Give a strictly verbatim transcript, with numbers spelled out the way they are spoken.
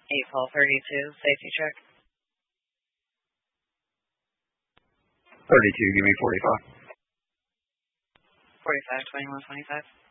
April thirty-two, safety check. thirty-two, give me forty-five. forty-five, twenty-one, twenty-five.